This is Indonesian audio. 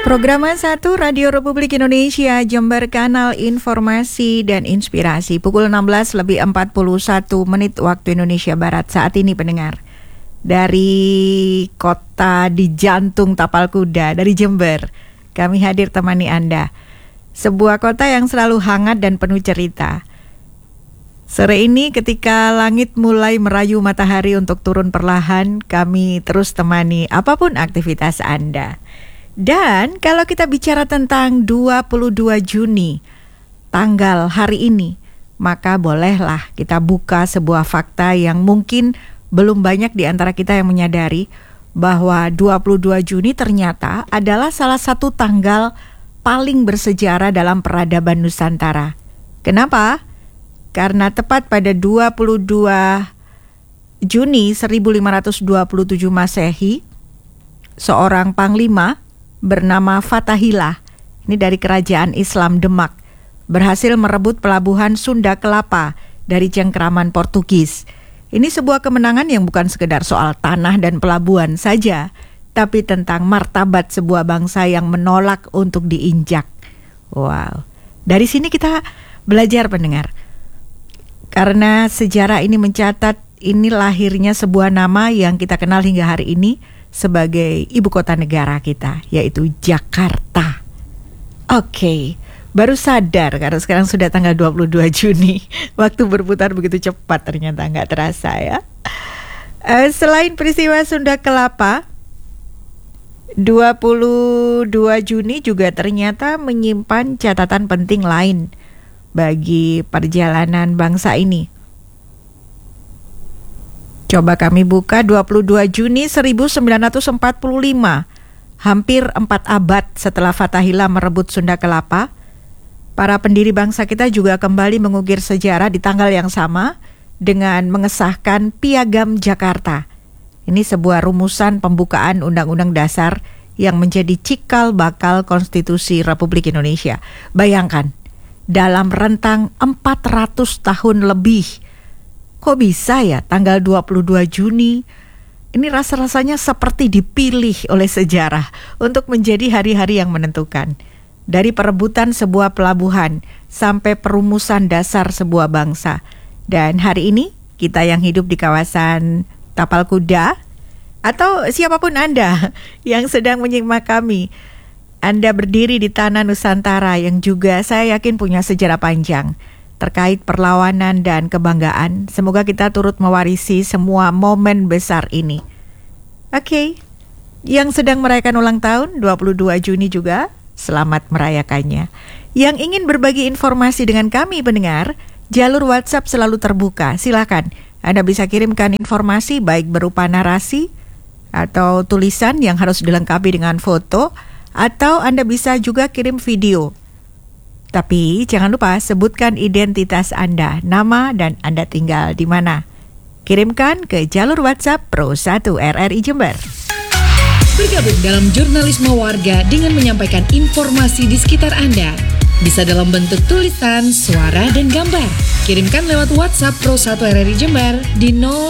Program 1 Radio Republik Indonesia Jember, kanal informasi dan inspirasi. Pukul 16:41 waktu Indonesia Barat saat ini, pendengar. Dari kota di jantung tapal kuda, dari Jember, kami hadir temani Anda. Sebuah kota yang selalu hangat dan penuh cerita. Sore ini ketika langit mulai merayu matahari untuk turun perlahan, kami terus temani apapun aktivitas Anda. Dan kalau kita bicara tentang 22 Juni, tanggal hari ini, maka bolehlah kita buka sebuah fakta yang mungkin belum banyak di antara kita yang menyadari bahwa 22 Juni ternyata adalah salah satu tanggal paling bersejarah dalam peradaban Nusantara. Kenapa? Karena tepat pada 22 Juni 1527 Masehi, seorang panglima bernama Fathahillah, ini dari kerajaan Islam Demak, berhasil merebut pelabuhan Sunda Kelapa dari cengkraman Portugis. Ini sebuah kemenangan yang bukan sekedar soal tanah dan pelabuhan saja, tapi tentang martabat sebuah bangsa yang menolak untuk diinjak. Wow, dari sini kita belajar, pendengar. Karena sejarah ini mencatat ini lahirnya sebuah nama yang kita kenal hingga hari ini sebagai ibu kota negara kita, yaitu Jakarta. Oke, baru sadar karena sekarang sudah tanggal 22 Juni. Waktu berputar begitu cepat, ternyata nggak terasa ya. Selain peristiwa Sunda Kelapa, 22 Juni juga ternyata menyimpan catatan penting lain bagi perjalanan bangsa ini. Coba kami buka 22 Juni 1945, hampir 4 abad setelah Fathahillah merebut Sunda Kelapa, para pendiri bangsa kita juga kembali mengukir sejarah di tanggal yang sama dengan mengesahkan Piagam Jakarta. Ini sebuah rumusan pembukaan Undang-Undang Dasar yang menjadi cikal bakal Konstitusi Republik Indonesia. Bayangkan, dalam rentang 400 tahun lebih, kok bisa ya tanggal 22 Juni ini rasa-rasanya seperti dipilih oleh sejarah untuk menjadi hari-hari yang menentukan. Dari perebutan sebuah pelabuhan sampai perumusan dasar sebuah bangsa. Dan hari ini kita yang hidup di kawasan Tapal Kuda, atau siapapun Anda yang sedang menyimak kami, Anda berdiri di tanah Nusantara yang juga saya yakin punya sejarah panjang terkait perlawanan dan kebanggaan. Semoga kita turut mewarisi semua momen besar ini. Oke, yang sedang merayakan ulang tahun 22 Juni juga, selamat merayakannya. Yang ingin berbagi informasi dengan kami, pendengar, jalur WhatsApp selalu terbuka. Silakan, Anda bisa kirimkan informasi baik berupa narasi atau tulisan yang harus dilengkapi dengan foto, atau Anda bisa juga kirim video. Tapi jangan lupa sebutkan identitas Anda, nama dan Anda tinggal di mana. Kirimkan ke jalur WhatsApp Pro 1 RRI Jember. Bergabung dalam jurnalisme warga dengan menyampaikan informasi di sekitar Anda. Bisa dalam bentuk tulisan, suara, dan gambar. Kirimkan lewat WhatsApp Pro 1 RRI Jember di